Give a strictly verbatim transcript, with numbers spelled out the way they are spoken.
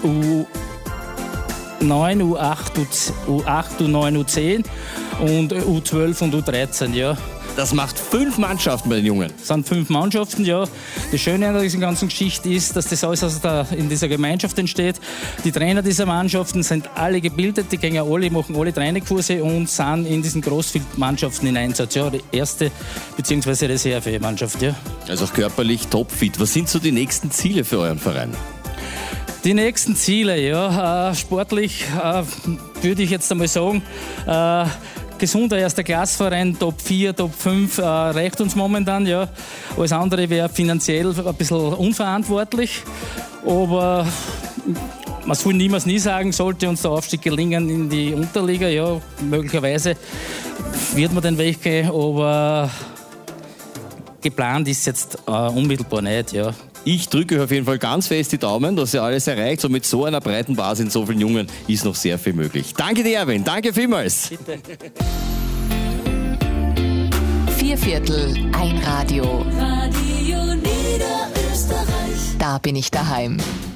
U neun, U acht, U acht, U neun, U zehn und U zwölf und U dreizehn, ja. Das macht fünf Mannschaften bei den Jungen. Das sind fünf Mannschaften, ja. Das Schöne an dieser ganzen Geschichte ist, dass das alles also da in dieser Gemeinschaft entsteht. Die Trainer dieser Mannschaften sind alle gebildet, die gehen alle, machen alle Trainingskurse und sind in diesen Crossfit-Mannschaften in Einsatz. Ja, die erste bzw. Reserve-Mannschaft, ja. Also auch körperlich topfit. Was sind so die nächsten Ziele für euren Verein? Die nächsten Ziele, ja, äh, sportlich äh, würde ich jetzt einmal sagen, äh, gesunder erster Klassverein, Top vier, Top fünf, äh, reicht uns momentan, ja. Alles andere wäre finanziell ein bisschen unverantwortlich, aber man soll niemals nie sagen, sollte uns der Aufstieg gelingen in die Unterliga, ja, möglicherweise wird man den Weg gehen, aber geplant ist jetzt äh, unmittelbar nicht, ja. Ich drücke euch auf jeden Fall ganz fest die Daumen, dass ihr alles erreicht. Und mit so einer breiten Basis in so vielen Jungen ist noch sehr viel möglich. Danke dir, Erwin. Danke vielmals. Bitte. Vier Viertel, ein Radio. Radio Niederösterreich. Da bin ich daheim.